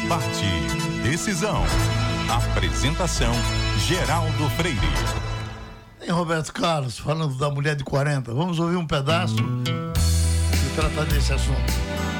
Debate. Decisão. Apresentação: Geraldo Freire. Em Roberto Carlos, falando da mulher de 40, vamos ouvir um pedaço e tratar desse assunto.